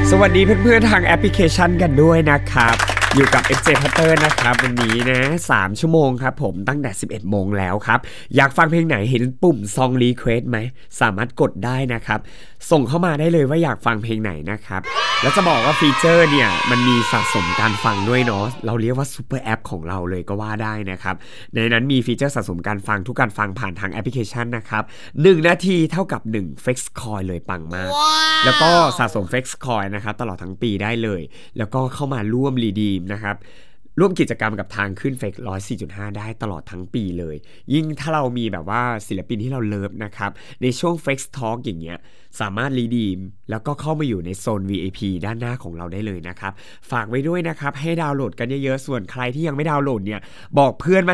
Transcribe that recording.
สวัสดีเพื่อนๆทางแอปพลิเคชันกันด้วยนะครับอยู่กับ FJ Potter นะครับวันนี้นะ3ชั่วโมงครับผมตั้งแต่ 11 โมงแล้วครับอยากฟังเพลงไหนเห็นปุ่ม Song Request ไหมสามารถกดได้นะครับส่งเข้ามาได้เลยว่าอยากฟังเพลงไหนนะครับแล้วจะบอกว่าฟีเจอร์เนี่ยมันมีสะสมการฟังด้วยเนาะเราเรียกว่าซูเปอร์แอปของเราเลยก็ว่าได้นะครับในนั้นมีฟีเจอร์สะสมการฟังทุกการฟังผ่านทางแอปพลิเคชันนะครับ1นาทีเท่ากับ1 Flex Coin เลยปังมากแล้วก็สะสม Flex Coin นะครับตลอดทั้งปีได้เลยแล้วก็เข้ามาร่วมรีดีมนะครับร่วมกิจกรรมกับทางขึ้นเฟก104.5ได้ตลอดทั้งปีเลยยิ่งถ้าเรามีแบบว่าศิลปินที่เราเลิฟนะครับในช่วง Flex Talk อย่างเงี้ยสามารถรีดีมแล้วก็เข้ามาอยู่ในโซน VIP ด้านหน้าของเราได้เลยนะครับฝากไว้ด้วยนะครับให้ดาวน์โหลดกันเยอะๆส่วนใครที่ยังไม่ดาวน์โหลดเนี่ยบอกเพื่อนมา